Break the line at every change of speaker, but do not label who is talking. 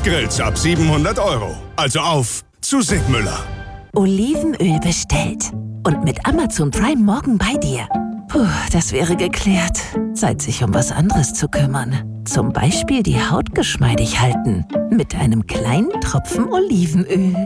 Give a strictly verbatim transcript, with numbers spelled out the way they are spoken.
Grills ab siebenhundert Euro. Also auf zu Sigmüller.
Olivenöl bestellt. Und mit Amazon Prime morgen bei dir. Puh, das wäre geklärt. Zeit, sich um was anderes zu kümmern. Zum Beispiel die Haut geschmeidig halten. Mit einem kleinen Tropfen Olivenöl.